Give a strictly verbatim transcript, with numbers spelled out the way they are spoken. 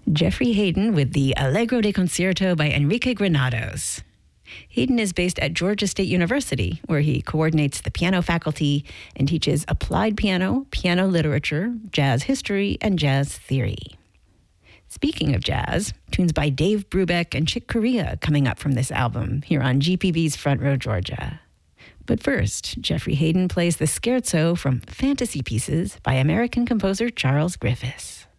Jeffrey Hayden with the Allegro de Concierto by Enrique Granados. Hayden is based at Georgia State University, where he coordinates the piano faculty and teaches applied piano, piano literature, jazz history, and jazz theory. Speaking of jazz, tunes by Dave Brubeck and Chick Corea coming up from this album here on G P B's Front Row Georgia. But first, Jeffrey Hayden plays the scherzo from Fantasy Pieces by American composer Charles Griffiths.